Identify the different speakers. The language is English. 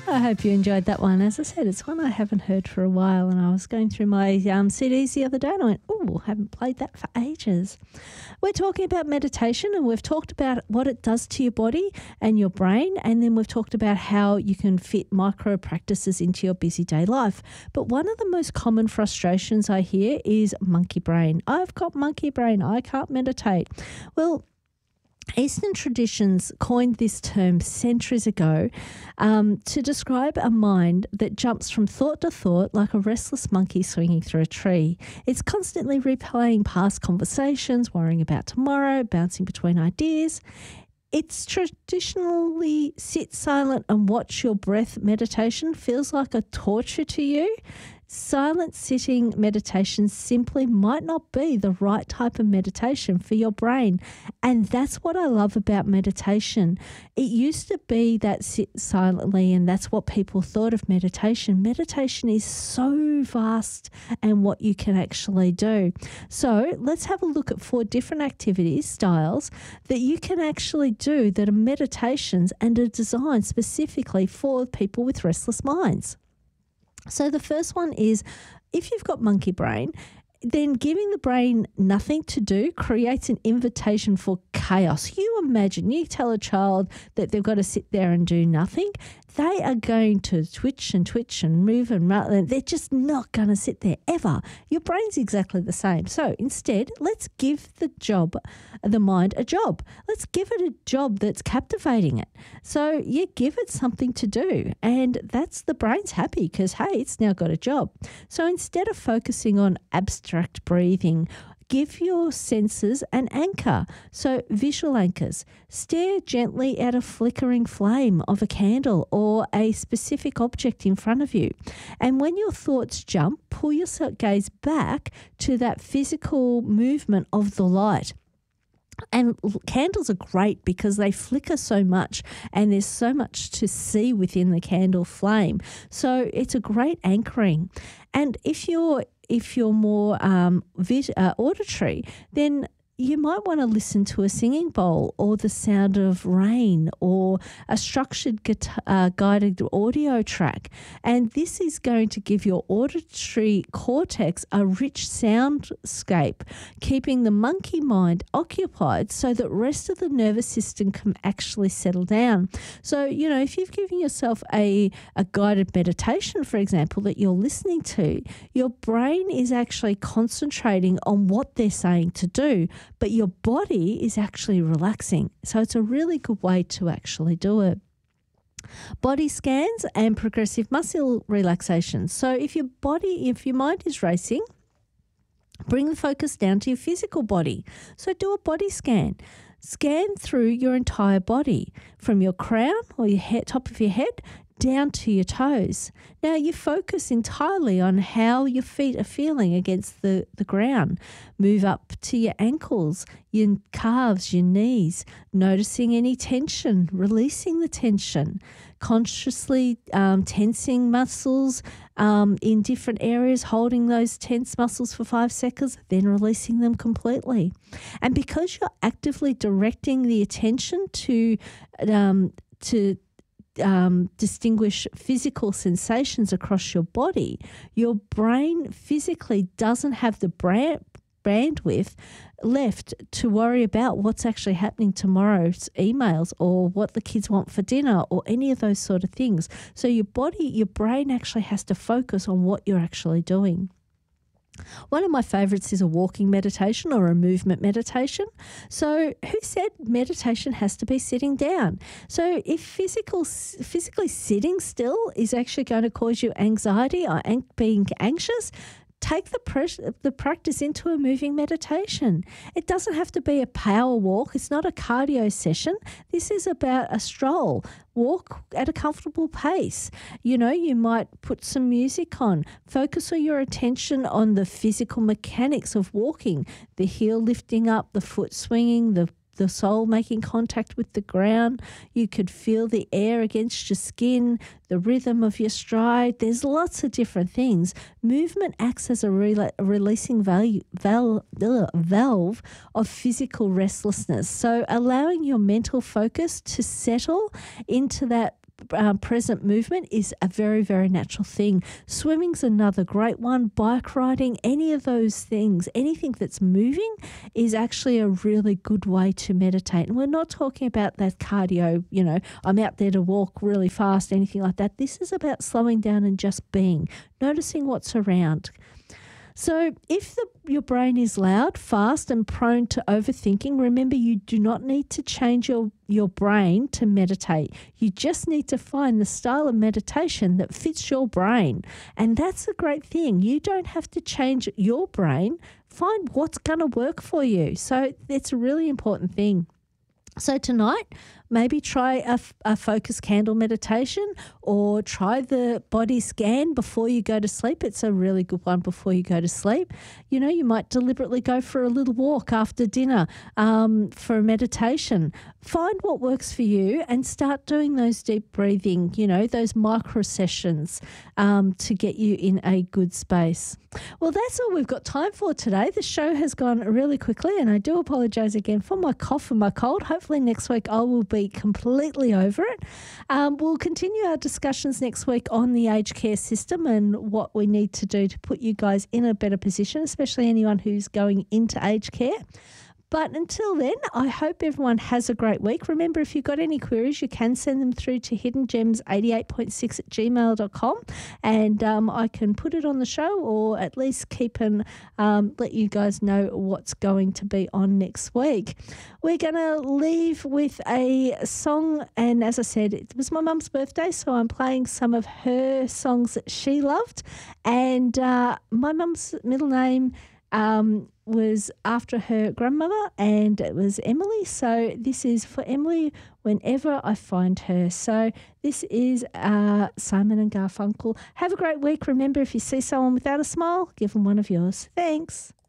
Speaker 1: I hope you enjoyed that one. As I said, it's one I haven't heard for a while, and I was going through my CDs the other day and I went, oh, I haven't played that for ages. We're talking about meditation, and we've talked about what it does to your body and your brain, and then we've talked about how you can fit micro practices into your busy day life. But one of the most common frustrations I hear is monkey brain. I've got monkey brain. I can't meditate. Well, Eastern traditions coined this term centuries ago to describe a mind that jumps from thought to thought like a restless monkey swinging through a tree. It's constantly replaying past conversations, worrying about tomorrow, bouncing between ideas. It's traditionally sit silent and watch your breath meditation feels like a torture to you. Silent sitting meditation simply might not be the right type of meditation for your brain. And that's what I love about meditation. It used to be that sit silently, and that's what people thought of meditation. Meditation is so vast and what you can actually do. So let's have a look at 4 different activities, styles, that you can actually do that are meditations and are designed specifically for people with restless minds. So the first one is, if you've got monkey brain, then giving the brain nothing to do creates an invitation for chaos. You imagine, you tell a child that they've got to sit there and do nothing, they are going to twitch and move and run, and they're just not going to sit there ever. Your brain's exactly the same. So instead, let's give the mind a job. Let's give it a job that's captivating it. So you give it something to do, and that's the brain's happy because, hey, it's now got a job. So instead of focusing on abstract breathing, give your senses an anchor. So visual anchors. Stare gently at a flickering flame of a candle or a specific object in front of you. And when your thoughts jump, pull your gaze back to that physical movement of the light. And candles are great because they flicker so much and there's so much to see within the candle flame. So it's a great anchoring. And if you're more auditory, then you might want to listen to a singing bowl or the sound of rain or a structured guided audio track. And this is going to give your auditory cortex a rich soundscape, keeping the monkey mind occupied so that rest of the nervous system can actually settle down. So, if you've given yourself a guided meditation, for example, that you're listening to, your brain is actually concentrating on what they're saying to do, but your body is actually relaxing. So it's a really good way to actually do it. Body scans and progressive muscle relaxation. So if your mind is racing, bring the focus down to your physical body. So do a body scan. Scan through your entire body, from your crown or your top of your head down to your toes. Now you focus entirely on how your feet are feeling against the ground. Move up to your ankles, your calves, your knees, noticing any tension, releasing the tension, consciously tensing muscles in different areas, holding those tense muscles for 5 seconds, then releasing them completely. And because you're actively directing the attention to distinguish physical sensations across your body, your brain physically doesn't have the bandwidth left to worry about what's actually happening tomorrow's emails or what the kids want for dinner or any of those sort of things. So your brain actually has to focus on what you're actually doing. One of my favourites is a walking meditation or a movement meditation. So who said meditation has to be sitting down? So if physically sitting still is actually going to cause you anxiety or being anxious, take the practice into a moving meditation. It doesn't have to be a power walk. It's not a cardio session. This is about a stroll. Walk at a comfortable pace. You might put some music on. Focus your attention on the physical mechanics of walking, the heel lifting up, the foot swinging, the sole making contact with the ground. You could feel the air against your skin, the rhythm of your stride. There's lots of different things. Movement acts as a releasing valve of physical restlessness. So allowing your mental focus to settle into that present movement is a very, very natural thing. Swimming's another great one. Bike riding, any of those things, anything that's moving is actually a really good way to meditate. And we're not talking about that cardio, I'm out there to walk really fast, anything like that. This is about slowing down and just being, noticing what's around. So if your brain is loud, fast and prone to overthinking, remember you do not need to change your brain to meditate. You just need to find the style of meditation that fits your brain. And that's a great thing. You don't have to change your brain. Find what's going to work for you. So it's a really important thing. So tonight, maybe try a focus candle meditation or try the body scan before you go to sleep. It's a really good one before you go to sleep. You might deliberately go for a little walk after dinner for a meditation. Find what works for you and start doing those deep breathing, those micro sessions to get you in a good space. Well, that's all we've got time for today. The show has gone really quickly and I do apologise again for my cough and my cold. Hopefully next week I will be completely over it. We'll continue our discussions next week on the aged care system and what we need to do to put you guys in a better position, especially anyone who's going into aged care. But until then, I hope everyone has a great week. Remember, if you've got any queries, you can send them through to hiddengems88.6@gmail.com and I can put it on the show or at least keep and let you guys know what's going to be on next week. We're going to leave with a song, and as I said, it was my mum's birthday, so I'm playing some of her songs that she loved. And my mum's middle name was after her grandmother, and it was Emily. So this is for Emily whenever I find her. So this is Simon and Garfunkel. Have a great week. Remember, if you see someone without a smile, give them one of yours. Thanks.